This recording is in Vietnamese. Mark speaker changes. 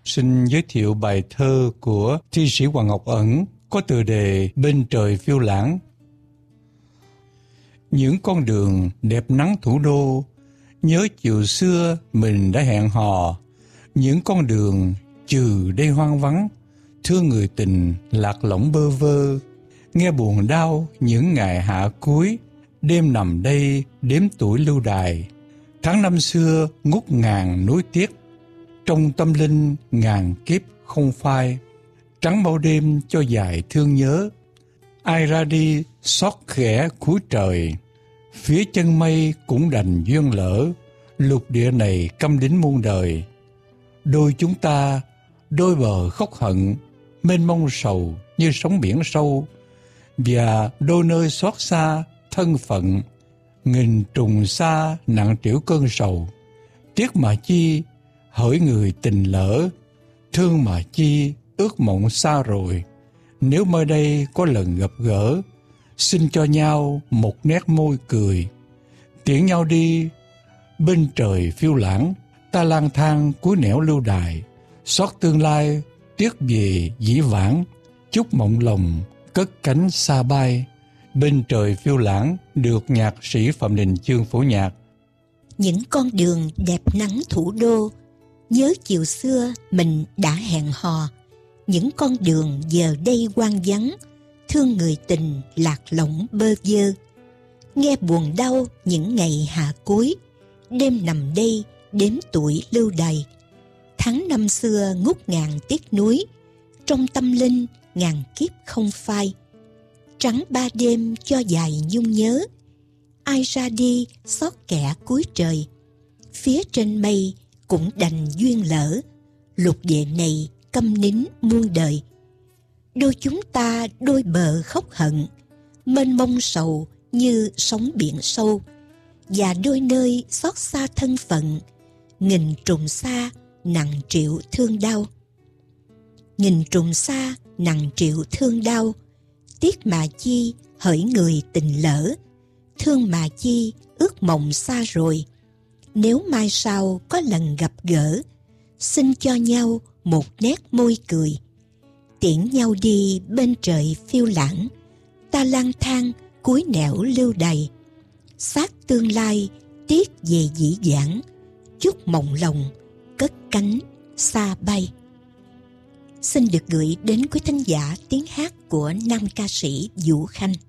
Speaker 1: xin giới thiệu bài thơ của thi sĩ Hoàng Ngọc Ẩn có tựa đề Bên trời phiêu lãng. Những con đường đẹp nắng thủ đô, nhớ chiều xưa mình đã hẹn hò. Những con đường trừ đây hoang vắng, thương người tình lạc lõng bơ vơ. Nghe buồn đau những ngày hạ cuối, đêm nằm đây đếm tuổi lưu đài. Tháng năm xưa ngút ngàn nối tiếc, trong tâm linh ngàn kiếp không phai. Trắng bao đêm cho dài thương nhớ, ai ra đi xót khẽ cuối trời. Phía chân mây cũng đành duyên lỡ, lục địa này câm đính muôn đời. Đôi chúng ta, đôi bờ khóc hận, mênh mông sầu như sóng biển sâu. Và đôi nơi xót xa thân phận, nghìn trùng xa nặng trĩu cơn sầu. Tiếc mà chi hỡi người tình lỡ, thương mà chi ước mộng xa rồi. Nếu mới đây có lần gặp gỡ, xin cho nhau một nét môi cười. Tiễn nhau đi bên trời phiêu lãng, ta lang thang cuối nẻo lưu đài. Xót tương lai tiếc về dĩ vãng, chúc mộng lòng cất cánh xa bay. Bên trời phiêu lãng được nhạc sĩ Phạm Đình Chương phổ nhạc.
Speaker 2: Những con đường đẹp nắng thủ đô, nhớ chiều xưa mình đã hẹn hò. Những con đường giờ đây hoang vắng, thương người tình lạc lõng bơ vơ. Nghe buồn đau những ngày hạ cuối, đêm nằm đây đếm tuổi lưu đày. Tháng năm xưa ngút ngàn tiếc nuối, trong tâm linh ngàn kiếp không phai. Trắng ba đêm cho dài nhung nhớ, ai ra đi xót kẻ cuối trời. Phía trên mây cũng đành duyên lỡ, lục địa này câm nín muôn đời. Đôi chúng ta đôi bờ khóc hận, mênh mông sầu như sóng biển sâu. Và đôi nơi xót xa thân phận, nghìn trùng xa nặng trĩu thương đau. Nghìn trùng xa nặng trĩu thương đau, tiếc mà chi hỡi người tình lỡ, thương mà chi ước mộng xa rồi. Nếu mai sau có lần gặp gỡ, xin cho nhau một nét môi cười. Tiễn nhau đi bên trời phiêu lãng, ta lang thang cuối nẻo lưu đày. Xác tương lai tiếc về dĩ vãng, chúc mộng lòng cất cánh xa bay. Xin được gửi đến quý thính giả tiếng hát của nam ca sĩ Vũ Khanh.